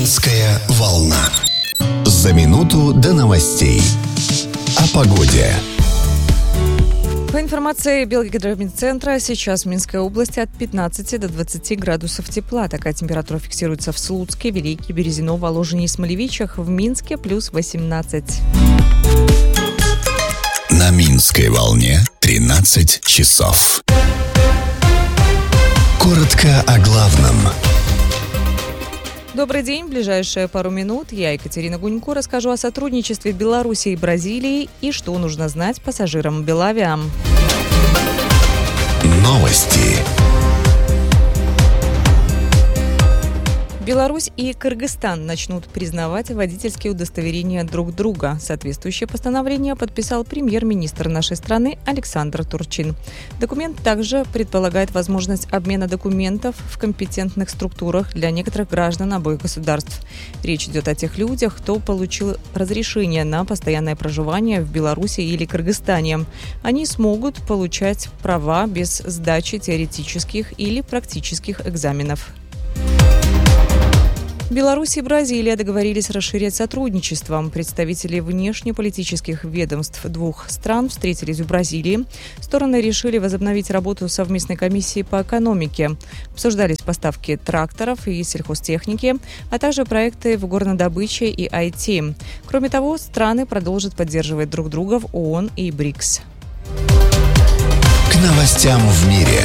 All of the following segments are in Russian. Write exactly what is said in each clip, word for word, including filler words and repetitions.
Минская волна. За минуту до новостей. О погоде. По информации Белгидромедцентра, сейчас в Минской области от пятнадцати до двадцати градусов тепла. Такая температура фиксируется в Слуцке, Велике, Березино, Воложине и Смолевичах. В Минске плюс восемнадцать. На Минской волне тринадцать часов. Коротко о главном. Добрый день. В ближайшие пару минут я, Екатерина Гунько, расскажу о сотрудничестве Беларуси и Бразилии и что нужно знать пассажирам Белавиам. Новости. Беларусь и Кыргызстан начнут признавать водительские удостоверения друг друга. Соответствующее постановление подписал премьер-министр нашей страны Александр Турчин. Документ также предполагает возможность обмена документов в компетентных структурах для некоторых граждан обоих государств. Речь идет о тех людях, кто получил разрешение на постоянное проживание в Беларуси или Кыргызстане. Они смогут получать права без сдачи теоретических или практических экзаменов. Беларусь и Бразилия договорились расширять сотрудничество. Представители внешнеполитических ведомств двух стран встретились в Бразилии. Стороны решили возобновить работу совместной комиссии по экономике. Обсуждались поставки тракторов и сельхозтехники, а также проекты в горнодобыче и ай ти. Кроме того, страны продолжат поддерживать друг друга в ООН и БРИКС. К новостям в мире.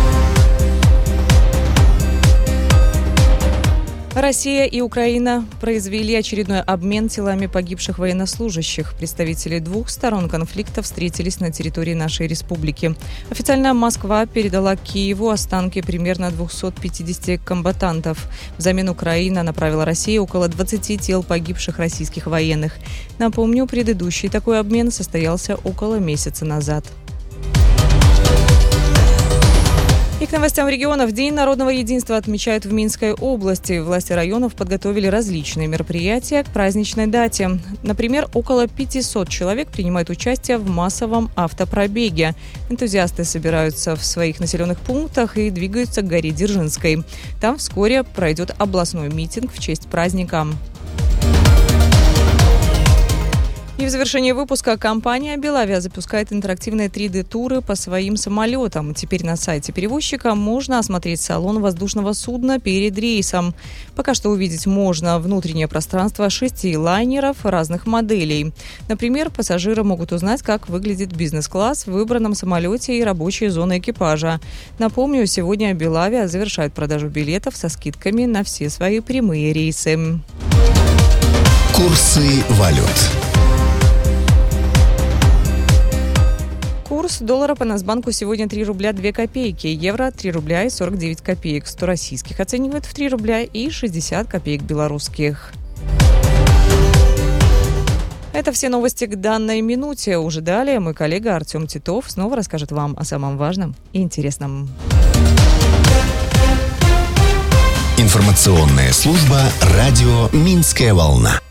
Россия и Украина произвели очередной обмен телами погибших военнослужащих. Представители двух сторон конфликта встретились на территории нашей республики. Официально Москва передала Киеву останки примерно двухсот пятидесяти комбатантов. Взамен Украина направила России около двадцати тел погибших российских военных. Напомню, предыдущий такой обмен состоялся около месяца назад. И к новостям регионов. День народного единства отмечают в Минской области. Власти районов подготовили различные мероприятия к праздничной дате. Например, около пятисот человек принимают участие в массовом автопробеге. Энтузиасты собираются в своих населенных пунктах и двигаются к горе Дзержинской. Там вскоре пройдет областной митинг в честь праздника. И в завершении выпуска компания «Белавиа» запускает интерактивные три дэ-туры по своим самолетам. Теперь на сайте перевозчика можно осмотреть салон воздушного судна перед рейсом. Пока что увидеть можно внутреннее пространство шести лайнеров разных моделей. Например, пассажиры могут узнать, как выглядит бизнес-класс в выбранном самолете и рабочие зоны экипажа. Напомню, сегодня «Белавиа» завершает продажу билетов со скидками на все свои прямые рейсы. Курсы валют. Курс доллара по Нацбанку сегодня три рубля две копейки, евро три рубля и сорок девять копеек, сто российских оценивают в три рубля и шестьдесят копеек белорусских. Это все новости к данной минуте. Уже далее мой коллега Артем Титов снова расскажет вам о самом важном и интересном. Информационная служба радио «Минская волна».